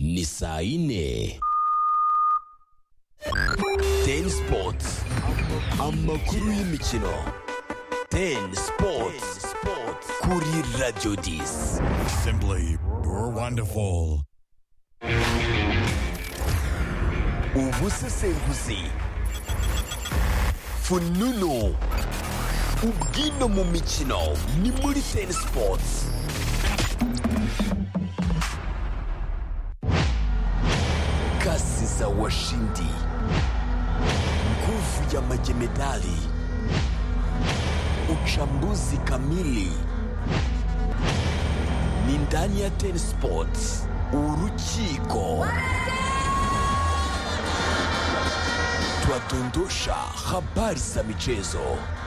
ni saa 4. Ten Sports, amakuru y'imikino. Ten Sports kuri Radio 10. Simply wonderful. Ubusesenguzi, fununu, ubwino mu mikino ni muri Ten Sports. Kasi za washindi, nguvu ya majemedali, uchambuzi kamili ni ndani ya Ten Sports. Urukiko twadondosha habari za michezo.